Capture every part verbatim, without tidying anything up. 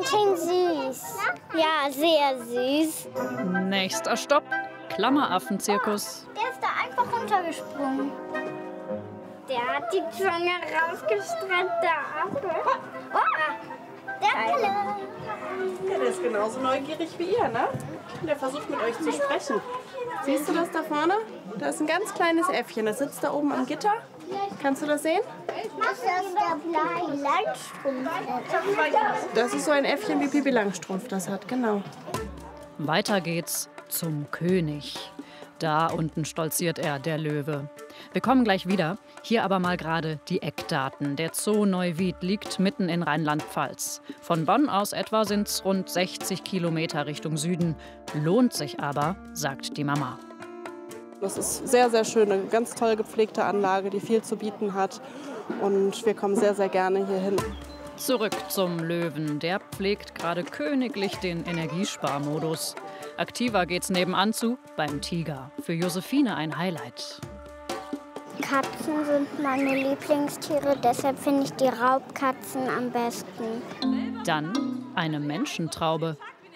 klingt süß. Ja, sehr süß. Nächster Stopp, Klammeraffenzirkus. Der ist da einfach runtergesprungen. Der hat die Zunge rausgestreckt, der Affe. Oh, der Pille. Ja, der ist genauso neugierig wie ihr, ne? Der versucht mit euch zu sprechen. Siehst du das da vorne? Da ist ein ganz kleines Äffchen. Das sitzt da oben am Gitter. Kannst du das sehen? Das ist der Pipi Langstrumpf. Das ist so ein Äffchen, wie Pipi Langstrumpf das hat, genau. Weiter geht's zum König. Da unten stolziert er, der Löwe. Wir kommen gleich wieder. Hier aber mal gerade die Eckdaten. Der Zoo Neuwied liegt mitten in Rheinland-Pfalz. Von Bonn aus etwa sind es rund sechzig Kilometer Richtung Süden. Lohnt sich aber, sagt die Mama. Das ist sehr, sehr schön. Eine ganz toll gepflegte Anlage, die viel zu bieten hat. Und wir kommen sehr, sehr gerne hier hin. Zurück zum Löwen. Der pflegt gerade königlich den Energiesparmodus. Aktiver geht's nebenan zu beim Tiger. Für Josephine ein Highlight. Katzen sind meine Lieblingstiere, deshalb finde ich die Raubkatzen am besten. Dann eine Menschentraube.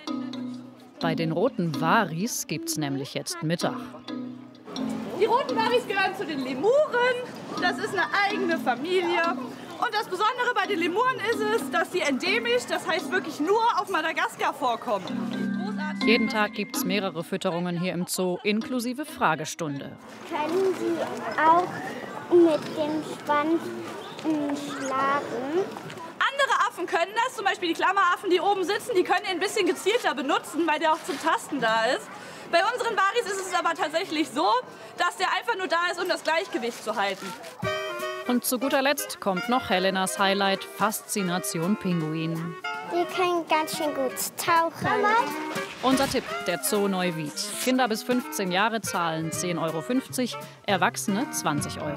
Bei den roten Waris gibt's nämlich jetzt Mittag. Die roten Waris gehören zu den Lemuren. Das ist eine eigene Familie. Und das Besondere bei den Lemuren ist es, dass sie endemisch, das heißt wirklich nur auf Madagaskar vorkommen. Jeden Tag gibt es mehrere Fütterungen hier im Zoo, inklusive Fragestunde. Können Sie auch mit dem Schwanz äh, schlagen? Andere Affen können das, zum Beispiel die Klammeraffen, die oben sitzen, die können ihn ein bisschen gezielter benutzen, weil der auch zum Tasten da ist. Bei unseren Waris ist es aber tatsächlich so, dass der einfach nur da ist, um das Gleichgewicht zu halten. Und zu guter Letzt kommt noch Helenas Highlight, Faszination Pinguin. Die können ganz schön gut tauchen. Unser Tipp, der Zoo Neuwied. Kinder bis fünfzehn Jahre zahlen zehn Euro fünfzig, Erwachsene zwanzig Euro.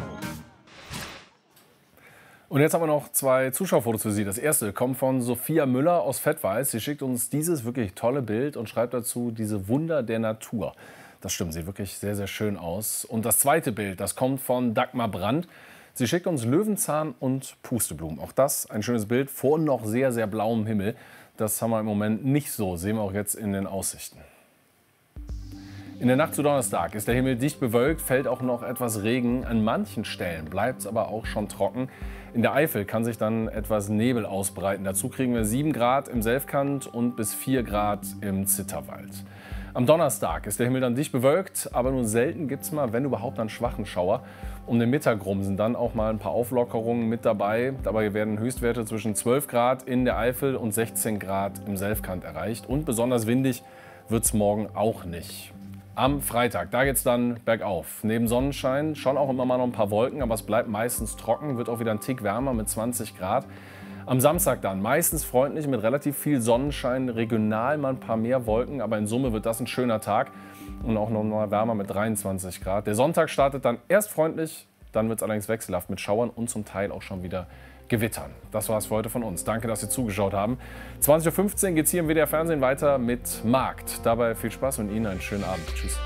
Und jetzt haben wir noch zwei Zuschauerfotos für Sie. Das erste kommt von Sophia Müller aus Fettweiß. Sie schickt uns dieses wirklich tolle Bild und schreibt dazu, diese Wunder der Natur. Das stimmt, sieht wirklich sehr, sehr schön aus. Und das zweite Bild, das kommt von Dagmar Brandt. Sie schickt uns Löwenzahn und Pusteblumen. Auch das ein schönes Bild vor noch sehr, sehr blauem Himmel. Das haben wir im Moment nicht so, sehen wir auch jetzt in den Aussichten. In der Nacht zu Donnerstag ist der Himmel dicht bewölkt, fällt auch noch etwas Regen. An manchen Stellen bleibt es aber auch schon trocken. In der Eifel kann sich dann etwas Nebel ausbreiten. Dazu kriegen wir sieben Grad im Selfkant und bis vier Grad im Zitterwald. Am Donnerstag ist der Himmel dann dicht bewölkt, aber nur selten gibt es mal, wenn überhaupt, einen schwachen Schauer. Um den Mittag rum sind dann auch mal ein paar Auflockerungen mit dabei. Dabei werden Höchstwerte zwischen zwölf Grad in der Eifel und sechzehn Grad im Selfkant erreicht. Und besonders windig wird es morgen auch nicht. Am Freitag, da geht es dann bergauf. Neben Sonnenschein schon auch immer mal noch ein paar Wolken, aber es bleibt meistens trocken, wird auch wieder ein Tick wärmer mit zwanzig Grad. Am Samstag dann meistens freundlich mit relativ viel Sonnenschein, regional mal ein paar mehr Wolken, aber in Summe wird das ein schöner Tag und auch noch mal wärmer mit dreiundzwanzig Grad. Der Sonntag startet dann erst freundlich, dann wird es allerdings wechselhaft mit Schauern und zum Teil auch schon wieder Gewittern. Das war's für heute von uns. Danke, dass Sie zugeschaut haben. zwanzig Uhr fünfzehn geht es hier im W D R Fernsehen weiter mit Markt. Dabei viel Spaß und Ihnen einen schönen Abend. Tschüss.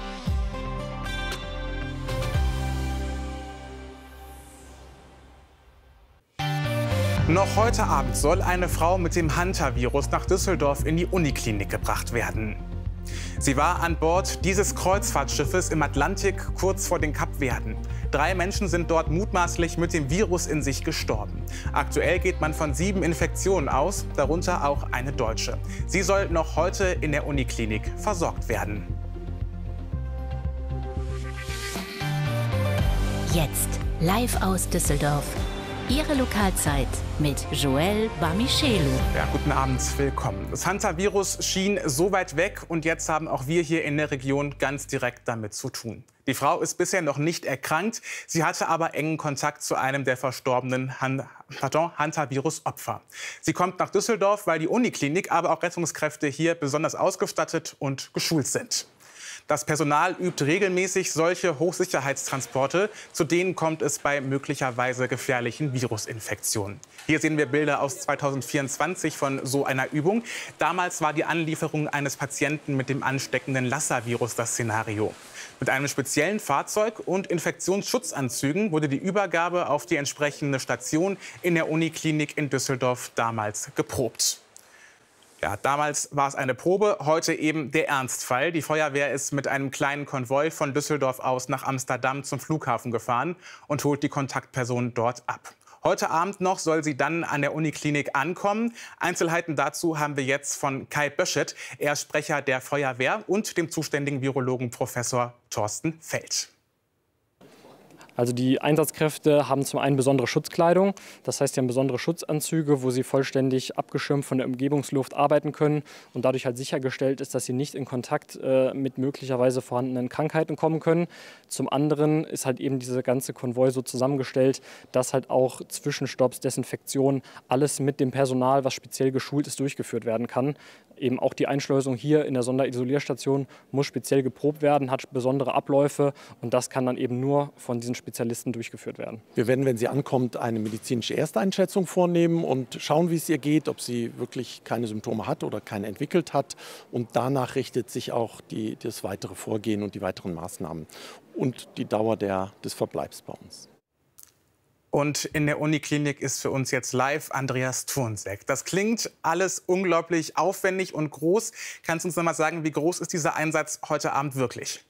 Noch heute Abend soll eine Frau mit dem Hunter-Virus nach Düsseldorf in die Uniklinik gebracht werden. Sie war an Bord dieses Kreuzfahrtschiffes im Atlantik kurz vor den Kapverden. Drei Menschen sind dort mutmaßlich mit dem Virus in sich gestorben. Aktuell geht man von sieben Infektionen aus, darunter auch eine Deutsche. Sie soll noch heute in der Uniklinik versorgt werden. Jetzt live aus Düsseldorf. Ihre Lokalzeit mit Joël Bamichelu. Ja, guten Abend, willkommen. Das Hunter-Virus schien so weit weg und jetzt haben auch wir hier in der Region ganz direkt damit zu tun. Die Frau ist bisher noch nicht erkrankt, sie hatte aber engen Kontakt zu einem der verstorbenen Han pardon, Hunter-Virus-Opfer. Sie kommt nach Düsseldorf, weil die Uniklinik, aber auch Rettungskräfte hier besonders ausgestattet und geschult sind. Das Personal übt regelmäßig solche Hochsicherheitstransporte. Zu denen kommt es bei möglicherweise gefährlichen Virusinfektionen. Hier sehen wir Bilder aus zweitausendvierundzwanzig von so einer Übung. Damals war die Anlieferung eines Patienten mit dem ansteckenden Lassa-Virus das Szenario. Mit einem speziellen Fahrzeug und Infektionsschutzanzügen wurde die Übergabe auf die entsprechende Station in der Uniklinik in Düsseldorf damals geprobt. Ja, damals war es eine Probe, heute eben der Ernstfall. Die Feuerwehr ist mit einem kleinen Konvoi von Düsseldorf aus nach Amsterdam zum Flughafen gefahren und holt die Kontaktperson dort ab. Heute Abend noch soll sie dann an der Uniklinik ankommen. Einzelheiten dazu haben wir jetzt von Kai Böschet. Er ist Sprecher der Feuerwehr, und dem zuständigen Virologen Professor Thorsten Feld. Also die Einsatzkräfte haben zum einen besondere Schutzkleidung, das heißt, sie haben besondere Schutzanzüge, wo sie vollständig abgeschirmt von der Umgebungsluft arbeiten können und dadurch halt sichergestellt ist, dass sie nicht in Kontakt äh, mit möglicherweise vorhandenen Krankheiten kommen können. Zum anderen ist halt eben dieser ganze Konvoi so zusammengestellt, dass halt auch Zwischenstopps, Desinfektion, alles mit dem Personal, was speziell geschult ist, durchgeführt werden kann. Eben auch die Einschleusung hier in der Sonderisolierstation muss speziell geprobt werden, hat besondere Abläufe, und das kann dann eben nur von diesen Spezialisten durchgeführt werden. Wir werden, wenn sie ankommt, eine medizinische Ersteinschätzung vornehmen und schauen, wie es ihr geht, ob sie wirklich keine Symptome hat oder keine entwickelt hat. Und danach richtet sich auch die, das weitere Vorgehen und die weiteren Maßnahmen und die Dauer der, des Verbleibs bei uns. Und in der Uniklinik ist für uns jetzt live Andreas Thurnsek. Das klingt alles unglaublich aufwendig und groß. Kannst du uns noch mal sagen, wie groß ist dieser Einsatz heute Abend wirklich?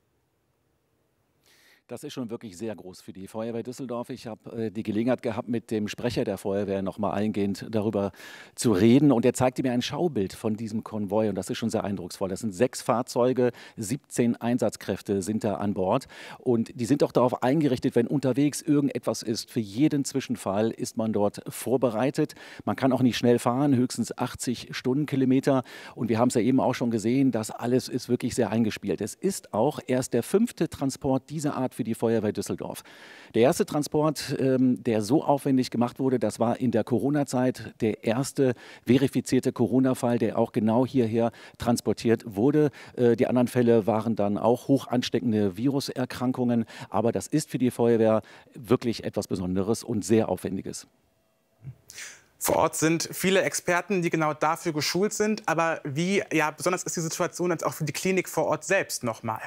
Das ist schon wirklich sehr groß für die Feuerwehr Düsseldorf. Ich habe äh, die Gelegenheit gehabt, mit dem Sprecher der Feuerwehr noch mal eingehend darüber zu reden. Und er zeigte mir ein Schaubild von diesem Konvoi. Und das ist schon sehr eindrucksvoll. Das sind sechs Fahrzeuge, siebzehn Einsatzkräfte sind da an Bord. Und die sind auch darauf eingerichtet, wenn unterwegs irgendetwas ist. Für jeden Zwischenfall ist man dort vorbereitet. Man kann auch nicht schnell fahren, höchstens achtzig Stundenkilometer. Und wir haben es ja eben auch schon gesehen, das alles ist wirklich sehr eingespielt. Es ist auch erst der fünfte Transport dieser Art für die Feuerwehr Düsseldorf. Der erste Transport, ähm, der so aufwendig gemacht wurde, das war in der Corona-Zeit der erste verifizierte Corona-Fall, der auch genau hierher transportiert wurde. Äh, die anderen Fälle waren dann auch hoch ansteckende Viruserkrankungen. Aber das ist für die Feuerwehr wirklich etwas Besonderes und sehr Aufwendiges. Vor Ort sind viele Experten, die genau dafür geschult sind. Aber wie ja, besonders ist die Situation jetzt auch für die Klinik vor Ort selbst noch mal?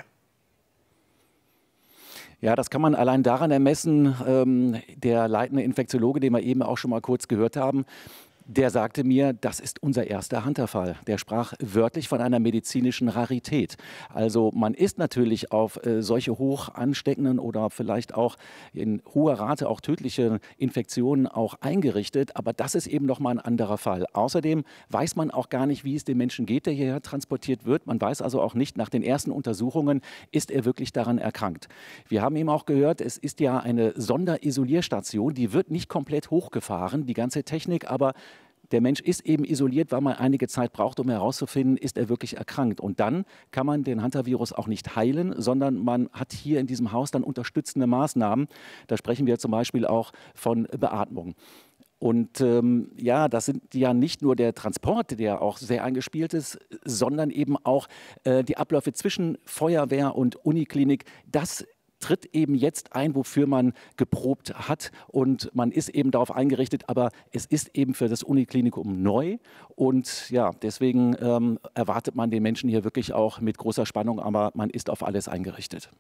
Ja, das kann man allein daran ermessen. Ähm, der leitende Infektiologe, den wir eben auch schon mal kurz gehört haben, der sagte mir, das ist unser erster Hunter-Fall. Der sprach wörtlich von einer medizinischen Rarität. Also man ist natürlich auf äh, solche hoch ansteckenden oder vielleicht auch in hoher Rate auch tödliche Infektionen auch eingerichtet. Aber das ist eben noch mal ein anderer Fall. Außerdem weiß man auch gar nicht, wie es dem Menschen geht, der hierher transportiert wird. Man weiß also auch nicht, nach den ersten Untersuchungen, ist er wirklich daran erkrankt. Wir haben eben auch gehört, es ist ja eine Sonderisolierstation. Die wird nicht komplett hochgefahren, die ganze Technik, aber der Mensch ist eben isoliert, weil man einige Zeit braucht, um herauszufinden, ist er wirklich erkrankt. Und dann kann man den Hantavirus auch nicht heilen, sondern man hat hier in diesem Haus dann unterstützende Maßnahmen. Da sprechen wir zum Beispiel auch von Beatmung. Und ähm, ja, das sind ja nicht nur der Transport, der auch sehr eingespielt ist, sondern eben auch äh, die Abläufe zwischen Feuerwehr und Uniklinik. Das tritt eben jetzt ein, wofür man geprobt hat, und man ist eben darauf eingerichtet, aber es ist eben für das Uniklinikum neu, und ja, deswegen ähm, erwartet man den Menschen hier wirklich auch mit großer Spannung, aber man ist auf alles eingerichtet.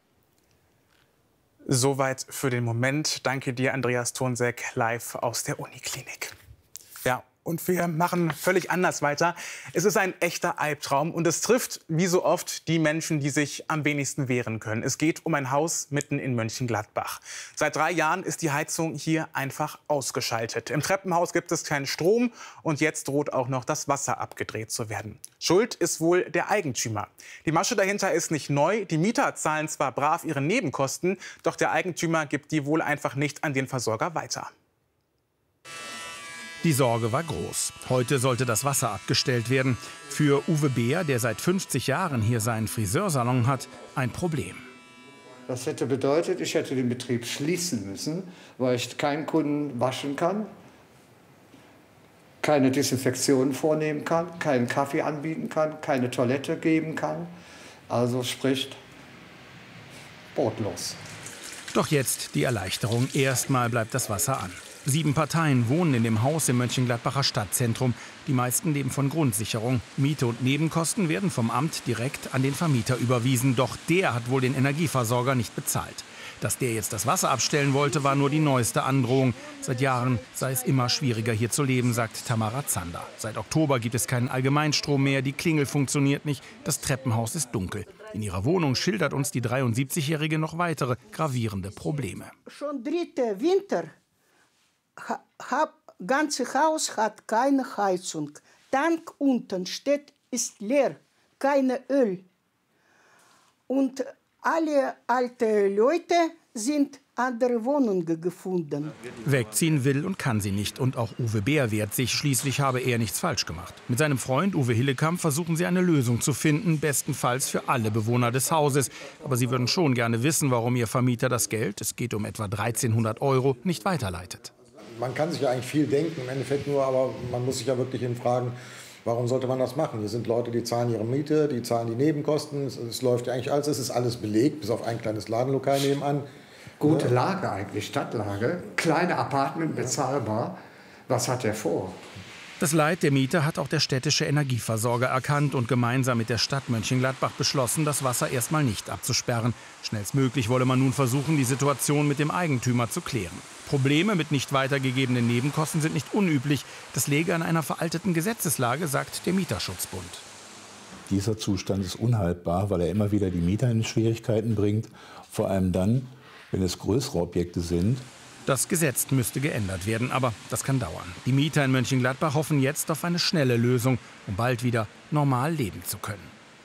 Soweit für den Moment. Danke dir, Andreas Thurnsek, live aus der Uniklinik. Ja. Und wir machen völlig anders weiter. Es ist ein echter Albtraum und es trifft, wie so oft, die Menschen, die sich am wenigsten wehren können. Es geht um ein Haus mitten in Mönchengladbach. Seit drei Jahren ist die Heizung hier einfach ausgeschaltet. Im Treppenhaus gibt es keinen Strom und jetzt droht auch noch das Wasser abgedreht zu werden. Schuld ist wohl der Eigentümer. Die Masche dahinter ist nicht neu. Die Mieter zahlen zwar brav ihre Nebenkosten, doch der Eigentümer gibt die wohl einfach nicht an den Versorger weiter. Die Sorge war groß. Heute sollte das Wasser abgestellt werden. Für Uwe Beer, der seit fünfzig Jahren hier seinen Friseursalon hat, ein Problem. Das hätte bedeutet, ich hätte den Betrieb schließen müssen, weil ich keinen Kunden waschen kann, keine Desinfektion vornehmen kann, keinen Kaffee anbieten kann, keine Toilette geben kann. Also spricht brotlos. Doch jetzt die Erleichterung. Erstmal bleibt das Wasser an. Sieben Parteien wohnen in dem Haus im Mönchengladbacher Stadtzentrum. Die meisten leben von Grundsicherung. Miete und Nebenkosten werden vom Amt direkt an den Vermieter überwiesen. Doch der hat wohl den Energieversorger nicht bezahlt. Dass der jetzt das Wasser abstellen wollte, war nur die neueste Androhung. Seit Jahren sei es immer schwieriger, hier zu leben, sagt Tamara Zander. Seit Oktober gibt es keinen Allgemeinstrom mehr, die Klingel funktioniert nicht, das Treppenhaus ist dunkel. In ihrer Wohnung schildert uns die dreiundsiebzigjährige noch weitere gravierende Probleme. Schon dritter Winter, das ganze Haus hat keine Heizung. Tank unten steht, ist leer, keine Öl. Und alle alte Leute sind andere Wohnungen gefunden. Wegziehen will und kann sie nicht. Und auch Uwe Beer wehrt sich. Schließlich habe er nichts falsch gemacht. Mit seinem Freund Uwe Hillekamp versuchen sie eine Lösung zu finden, bestenfalls für alle Bewohner des Hauses. Aber sie würden schon gerne wissen, warum ihr Vermieter das Geld, es geht um etwa dreizehnhundert Euro, nicht weiterleitet. Man kann sich ja eigentlich viel denken, im Endeffekt nur, aber man muss sich ja wirklich fragen, warum sollte man das machen? Hier sind Leute, die zahlen ihre Miete, die zahlen die Nebenkosten. Es, es läuft ja eigentlich alles, es ist alles belegt, bis auf ein kleines Ladenlokal nebenan. Gute Lage eigentlich, Stadtlage, kleine Apartment, bezahlbar. Was hat er vor? Das Leid der Mieter hat auch der städtische Energieversorger erkannt und gemeinsam mit der Stadt Mönchengladbach beschlossen, das Wasser erstmal nicht abzusperren. Schnellstmöglich wolle man nun versuchen, die Situation mit dem Eigentümer zu klären. Probleme mit nicht weitergegebenen Nebenkosten sind nicht unüblich. Das läge an einer veralteten Gesetzeslage, sagt der Mieterschutzbund. Dieser Zustand ist unhaltbar, weil er immer wieder die Mieter in Schwierigkeiten bringt. Vor allem dann, wenn es größere Objekte sind. Das Gesetz müsste geändert werden, aber das kann dauern. Die Mieter in Mönchengladbach hoffen jetzt auf eine schnelle Lösung, um bald wieder normal leben zu können.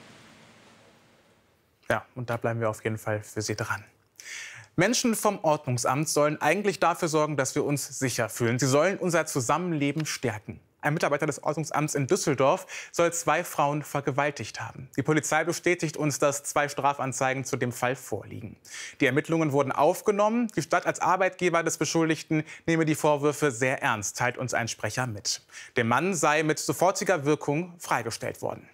Ja, und da bleiben wir auf jeden Fall für Sie dran. Menschen vom Ordnungsamt sollen eigentlich dafür sorgen, dass wir uns sicher fühlen. Sie sollen unser Zusammenleben stärken. Ein Mitarbeiter des Ordnungsamts in Düsseldorf soll zwei Frauen vergewaltigt haben. Die Polizei bestätigt uns, dass zwei Strafanzeigen zu dem Fall vorliegen. Die Ermittlungen wurden aufgenommen. Die Stadt als Arbeitgeber des Beschuldigten nehme die Vorwürfe sehr ernst, teilt uns ein Sprecher mit. Der Mann sei mit sofortiger Wirkung freigestellt worden.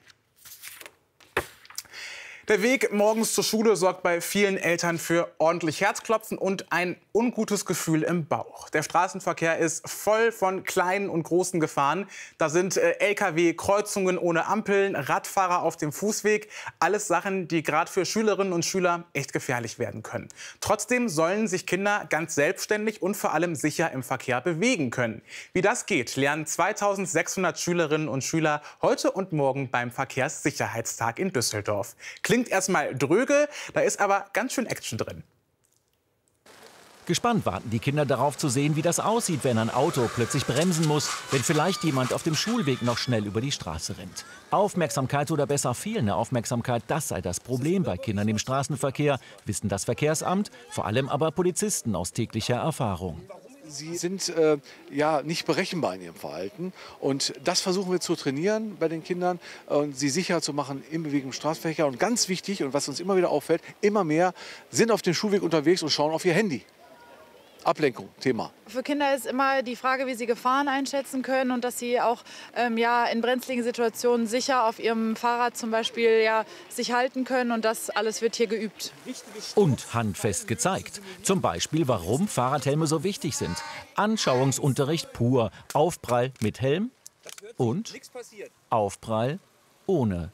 Der Weg morgens zur Schule sorgt bei vielen Eltern für ordentlich Herzklopfen und ein ungutes Gefühl im Bauch. Der Straßenverkehr ist voll von kleinen und großen Gefahren. Da sind äh, L K W, Kreuzungen ohne Ampeln, Radfahrer auf dem Fußweg. Alles Sachen, die gerade für Schülerinnen und Schüler echt gefährlich werden können. Trotzdem sollen sich Kinder ganz selbstständig und vor allem sicher im Verkehr bewegen können. Wie das geht, lernen zweitausendsechshundert Schülerinnen und Schüler heute und morgen beim Verkehrssicherheitstag in Düsseldorf. Klingt erstmal dröge, da ist aber ganz schön Action drin. Gespannt warten die Kinder darauf zu sehen, wie das aussieht, wenn ein Auto plötzlich bremsen muss, wenn vielleicht jemand auf dem Schulweg noch schnell über die Straße rennt. Aufmerksamkeit oder besser fehlende Aufmerksamkeit, das sei das Problem bei Kindern im Straßenverkehr, wissen das Verkehrsamt, vor allem aber Polizisten aus täglicher Erfahrung. Sie sind äh, ja nicht berechenbar in ihrem Verhalten und das versuchen wir zu trainieren bei den Kindern und sie sicher zu machen im Bewegung im Straßenverkehr. Und ganz wichtig und was uns immer wieder auffällt, immer mehr sind auf dem Schulweg unterwegs und schauen auf ihr Handy. Ablenkung, Thema. Für Kinder ist immer die Frage, wie sie Gefahren einschätzen können und dass sie auch ähm, ja, in brenzligen Situationen sicher auf ihrem Fahrrad zum Beispiel ja, sich halten können. Und das alles wird hier geübt. Und handfest gezeigt. Zum Beispiel, warum Fahrradhelme so wichtig sind. Anschauungsunterricht pur. Aufprall mit Helm und Aufprall ohne.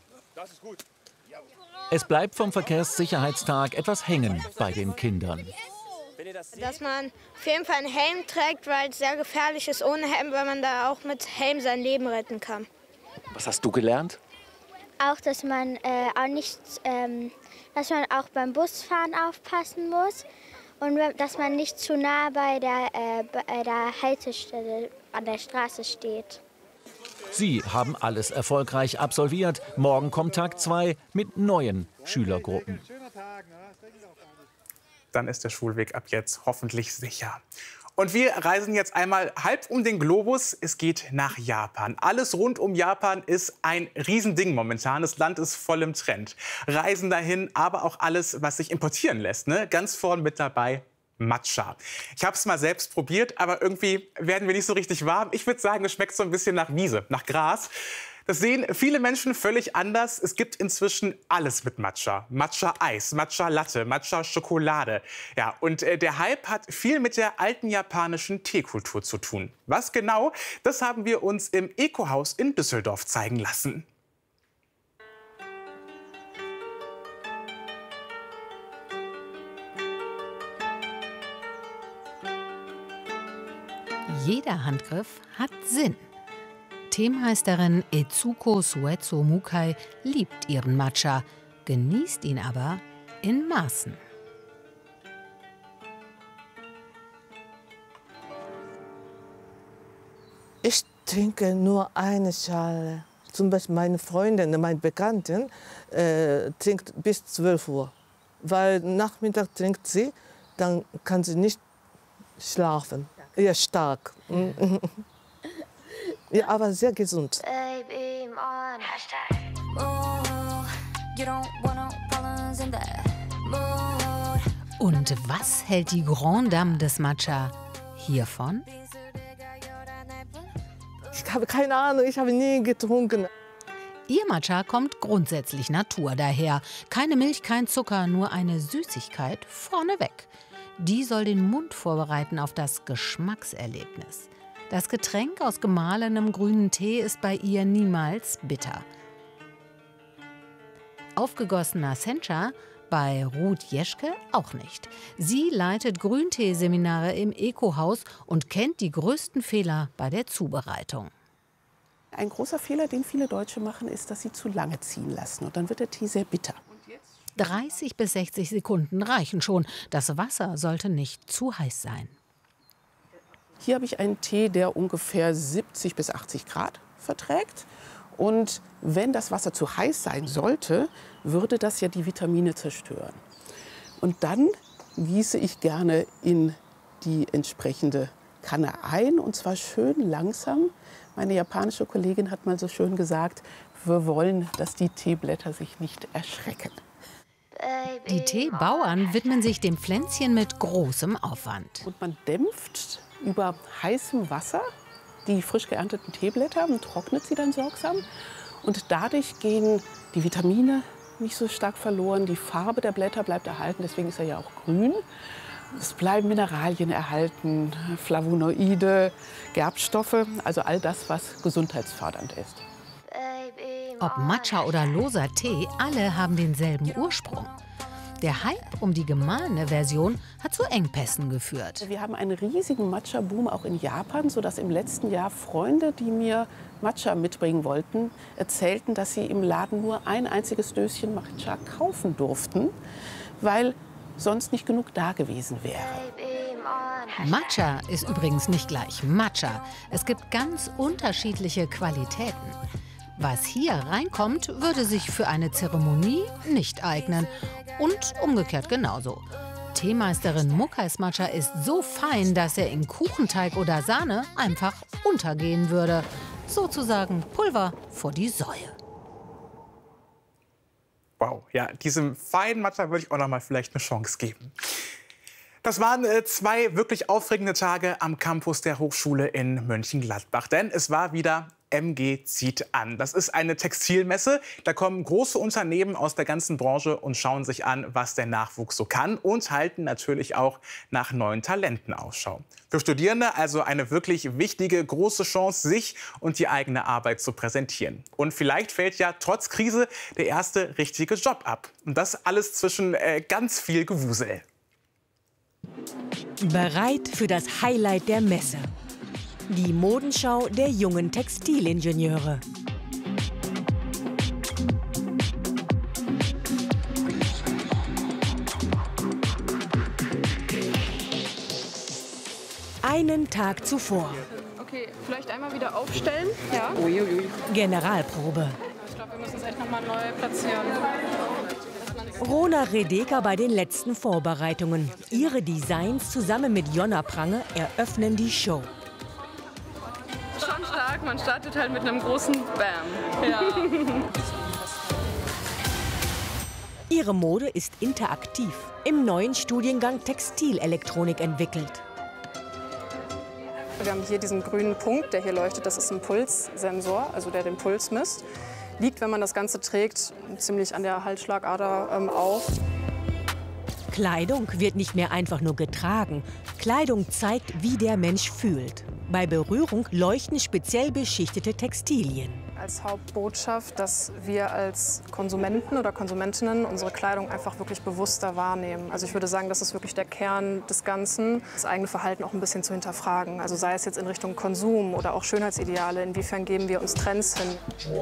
Es bleibt vom Verkehrssicherheitstag etwas hängen bei den Kindern. Dass man auf jeden Fall einen Helm trägt, weil es sehr gefährlich ist ohne Helm, weil man da auch mit Helm sein Leben retten kann. Was hast du gelernt? Auch, dass man äh, auch nicht, ähm, dass man auch beim Busfahren aufpassen muss und dass man nicht zu nah bei der, äh, bei der Haltestelle an der Straße steht. Sie haben alles erfolgreich absolviert. Morgen kommt Tag zwei mit neuen Schülergruppen. Dann ist der Schulweg ab jetzt hoffentlich sicher. Und wir reisen jetzt einmal halb um den Globus. Es geht nach Japan. Alles rund um Japan ist ein Riesending momentan. Das Land ist voll im Trend. Reisen dahin, aber auch alles, was sich importieren lässt. Ne? Ganz vorn mit dabei Matcha. Ich habe es mal selbst probiert, aber irgendwie werden wir nicht so richtig warm. Ich würde sagen, es schmeckt so ein bisschen nach Wiese, nach Gras. Das sehen viele Menschen völlig anders. Es gibt inzwischen alles mit Matcha. Matcha-Eis, Matcha-Latte, Matcha-Schokolade. Ja, und äh, der Hype hat viel mit der alten japanischen Teekultur zu tun. Was genau, das haben wir uns im Eco-Haus in Düsseldorf zeigen lassen. Jeder Handgriff hat Sinn. Teemeisterin Etsuko Suetsu Mukai liebt ihren Matcha, genießt ihn aber in Maßen. Ich trinke nur eine Schale. Zum Beispiel meine Freundin, meine Bekannten, äh, trinkt bis zwölf Uhr. Weil Nachmittag trinkt sie, dann kann sie nicht schlafen. Ja, stark. Ja, aber sehr gesund. Und was hält die Grande Dame des Matcha hiervon? Ich habe keine Ahnung, ich habe nie getrunken. Ihr Matcha kommt grundsätzlich Natur daher. Keine Milch, kein Zucker, nur eine Süßigkeit vorneweg. Die soll den Mund vorbereiten auf das Geschmackserlebnis. Das Getränk aus gemahlenem grünen Tee ist bei ihr niemals bitter. Aufgegossener Sencha bei Ruth Jeschke auch nicht. Sie leitet Grünteeseminare im Eco-Haus und kennt die größten Fehler bei der Zubereitung. Ein großer Fehler, den viele Deutsche machen, ist, dass sie zu lange ziehen lassen. Und dann wird der Tee sehr bitter. dreißig bis sechzig Sekunden reichen schon. Das Wasser sollte nicht zu heiß sein. Hier habe ich einen Tee, der ungefähr siebzig bis achtzig Grad verträgt. Und wenn das Wasser zu heiß sein sollte, würde das ja die Vitamine zerstören. Und dann gieße ich gerne in die entsprechende Kanne ein, und zwar schön langsam. Meine japanische Kollegin hat mal so schön gesagt, wir wollen, dass die Teeblätter sich nicht erschrecken. Die Teebauern widmen sich dem Pflänzchen mit großem Aufwand. Und man dämpft über heißem Wasser die frisch geernteten Teeblätter und trocknet sie dann sorgsam. Und dadurch gehen die Vitamine nicht so stark verloren. Die Farbe der Blätter bleibt erhalten, deswegen ist er ja auch grün. Es bleiben Mineralien erhalten, Flavonoide, Gerbstoffe, also all das, was gesundheitsfördernd ist. Ob Matcha oder loser Tee, alle haben denselben Ursprung. Der Hype um die gemahlene Version hat zu Engpässen geführt. Wir haben einen riesigen Matcha-Boom auch in Japan, sodass im letzten Jahr Freunde, die mir Matcha mitbringen wollten, erzählten, dass sie im Laden nur ein einziges Döschen Matcha kaufen durften, weil sonst nicht genug da gewesen wäre. Matcha ist übrigens nicht gleich Matcha. Es gibt ganz unterschiedliche Qualitäten. Was hier reinkommt, würde sich für eine Zeremonie nicht eignen. Und umgekehrt genauso. Teemeisterin Mukais Matcha ist so fein, dass er in Kuchenteig oder Sahne einfach untergehen würde. Sozusagen Pulver vor die Säue. Wow, ja, diesem feinen Matcha würde ich auch noch mal vielleicht eine Chance geben. Das waren äh, zwei wirklich aufregende Tage am Campus der Hochschule in Mönchengladbach. Denn es war wieder M G zieht an. Das ist eine Textilmesse. Da kommen große Unternehmen aus der ganzen Branche und schauen sich an, was der Nachwuchs so kann und halten natürlich auch nach neuen Talenten Ausschau. Für Studierende also eine wirklich wichtige, große Chance, sich und die eigene Arbeit zu präsentieren. Und vielleicht fällt ja trotz Krise der erste richtige Job ab. Und das alles zwischen äh, ganz viel Gewusel. Bereit für das Highlight der Messe. Die Modenschau der jungen Textilingenieure. Einen Tag zuvor. Okay, vielleicht einmal wieder aufstellen. Ja. Uiuiui. Generalprobe. Ich glaube, wir müssen es echt noch mal neu platzieren. Rona Redeka bei den letzten Vorbereitungen. Ihre Designs zusammen mit Jonna Prange eröffnen die Show. Schon stark, man startet halt mit einem großen Bam. Ja. Ihre Mode ist interaktiv, im neuen Studiengang Textilelektronik entwickelt. Wir haben hier diesen grünen Punkt, der hier leuchtet. Das ist ein Pulssensor, also der den Puls misst. Liegt, wenn man das Ganze trägt, ziemlich an der Halsschlagader ähm, auf. Kleidung wird nicht mehr einfach nur getragen. Kleidung zeigt, wie der Mensch fühlt. Bei Berührung leuchten speziell beschichtete Textilien. Als Hauptbotschaft, dass wir als Konsumenten oder Konsumentinnen unsere Kleidung einfach wirklich bewusster wahrnehmen. Also ich würde sagen, das ist wirklich der Kern des Ganzen, das eigene Verhalten auch ein bisschen zu hinterfragen. Also sei es jetzt in Richtung Konsum oder auch Schönheitsideale, inwiefern geben wir uns Trends hin.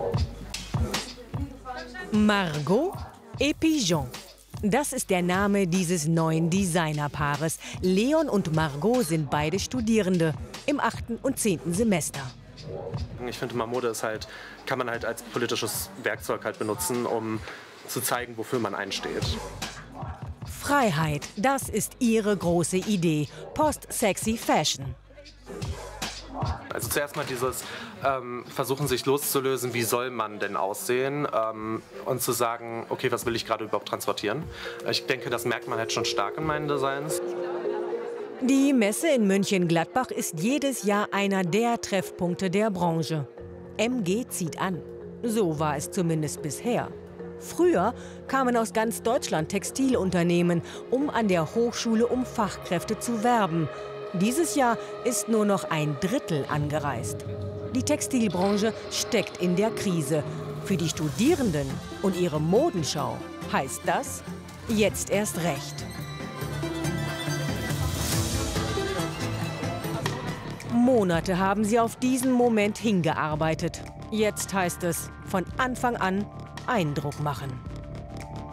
Margot et Pigeon. Das ist der Name dieses neuen Designerpaares. Leon und Margot sind beide Studierende im achten und zehnten Semester. Ich finde, Mode ist halt, kann man halt als politisches Werkzeug halt benutzen, um zu zeigen, wofür man einsteht. Freiheit, das ist ihre große Idee. Post-Sexy Fashion. Also zuerst mal dieses ähm, Versuchen, sich loszulösen, wie soll man denn aussehen ähm, und zu sagen, okay, was will ich gerade überhaupt transportieren. Ich denke, das merkt man halt schon stark in meinen Designs. Die Messe in Mönchengladbach ist jedes Jahr einer der Treffpunkte der Branche. M G zieht an. So war es zumindest bisher. Früher kamen aus ganz Deutschland Textilunternehmen, um an der Hochschule um Fachkräfte zu werben. Dieses Jahr ist nur noch ein Drittel angereist. Die Textilbranche steckt in der Krise. Für die Studierenden und ihre Modenschau heißt das jetzt erst recht. Monate haben sie auf diesen Moment hingearbeitet. Jetzt heißt es von Anfang an Eindruck machen.